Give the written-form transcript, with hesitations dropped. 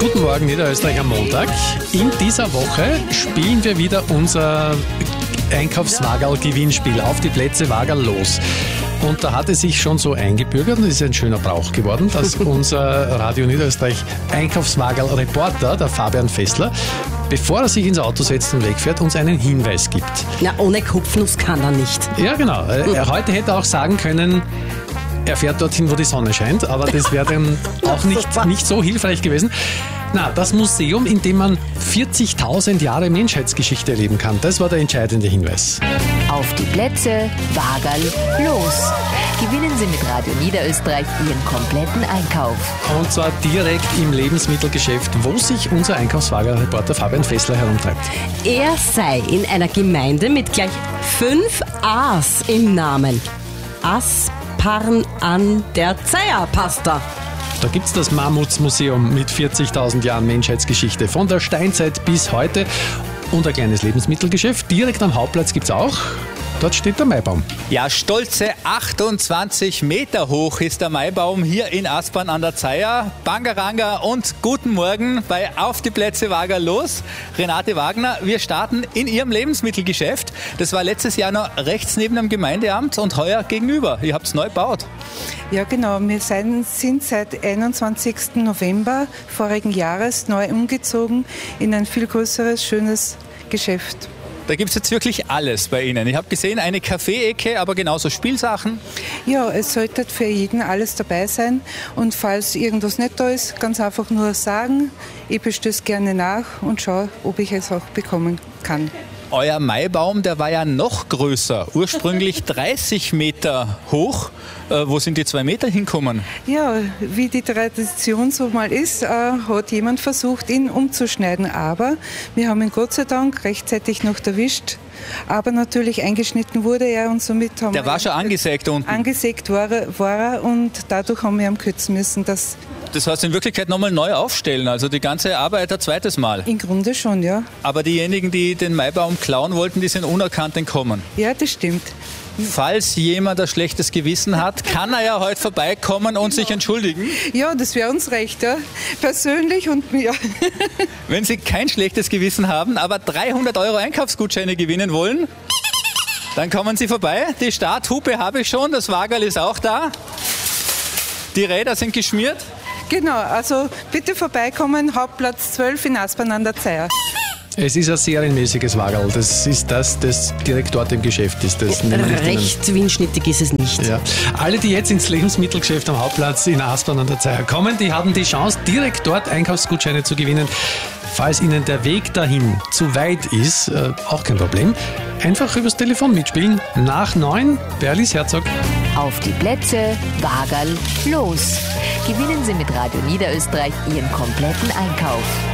Guten Morgen, Niederösterreich am Montag. In dieser Woche spielen wir wieder unser Einkaufswagerl-Gewinnspiel auf die Plätze Wagerl los. Und da hat es sich schon so eingebürgert und ist ein schöner Brauch geworden, dass unser Radio Niederösterreich Einkaufswagerl-Reporter, der Fabian Fessler, bevor er sich ins Auto setzt und wegfährt, uns einen Hinweis gibt. Na, ohne Kopfnuss kann er nicht. Ja, genau. Heute hätte er auch sagen können, er fährt dorthin, wo die Sonne scheint, aber das wäre dann auch nicht so hilfreich gewesen. Na, das Museum, in dem man 40.000 Jahre Menschheitsgeschichte erleben kann, das war der entscheidende Hinweis. Auf die Plätze, Wagerl, los! Gewinnen Sie mit Radio Niederösterreich Ihren kompletten Einkauf. Und zwar direkt im Lebensmittelgeschäft, wo sich unser Einkaufswagerl-Reporter Fabian Fessler herumtreibt. Er sei in einer Gemeinde mit gleich 5 A's im Namen. Aspern an der Zeierpasta. Da gibt es das Mammutsmuseum mit 40.000 Jahren Menschheitsgeschichte, von der Steinzeit bis heute. Und ein kleines Lebensmittelgeschäft. Direkt am Hauptplatz gibt es auch. Dort steht der Maibaum. Ja, stolze 28 Meter hoch ist der Maibaum hier in Aspern an der Zeier. Bangaranga und guten Morgen bei Auf die Plätze Wagerl los. Renate Wagner, wir starten in Ihrem Lebensmittelgeschäft. Das war letztes Jahr noch rechts neben dem Gemeindeamt und heuer gegenüber. Ihr habt es neu gebaut. Ja, genau. Wir sind seit 21. November vorigen Jahres neu umgezogen in ein viel größeres, schönes Geschäft. Da gibt es jetzt wirklich alles bei Ihnen. Ich habe gesehen, eine Kaffee-Ecke, aber genauso Spielsachen. Ja, es sollte für jeden alles dabei sein. Und falls irgendwas nicht da ist, ganz einfach nur sagen. Ich bestelle es gerne nach und schaue, ob ich es auch bekommen kann. Euer Maibaum, der war ja noch größer, ursprünglich 30 Meter hoch. Wo sind die 2 Meter hinkommen? Ja, wie die Tradition so mal ist, hat jemand versucht, ihn umzuschneiden. Aber wir haben ihn Gott sei Dank rechtzeitig noch erwischt. Aber natürlich eingeschnitten wurde er und somit haben Der war schon angesägt unten? Angesägt war er und dadurch haben wir ihn kürzen müssen. Das heißt in Wirklichkeit nochmal neu aufstellen, also die ganze Arbeit ein zweites Mal? Im Grunde schon, ja. Aber diejenigen, die den Maibaum klauen wollten, die sind unerkannt entkommen? Ja, das stimmt. Falls jemand ein schlechtes Gewissen hat, kann er ja heute vorbeikommen und sich entschuldigen. Ja, das wäre uns recht, ja. Persönlich und ja. Wenn Sie kein schlechtes Gewissen haben, aber 300 € Einkaufsgutscheine gewinnen wollen, dann kommen Sie vorbei. Die Starthupe habe ich schon, das Wagerl ist auch da. Die Räder sind geschmiert. Genau, also bitte vorbeikommen, Hauptplatz 12 in Aspern an der Zeier. Es ist ein serienmäßiges Wagerl. Das ist das direkt dort im Geschäft ist. Das recht windschnittig ist es nicht. Ja. Alle, die jetzt ins Lebensmittelgeschäft am Hauptplatz in Aspern an der Zeier kommen, die haben die Chance, direkt dort Einkaufsgutscheine zu gewinnen. Falls Ihnen der Weg dahin zu weit ist, auch kein Problem. Einfach übers Telefon mitspielen. Nach 9, Berlis Herzog. Auf die Plätze, Wagerl, los! Gewinnen Sie mit Radio Niederösterreich Ihren kompletten Einkauf.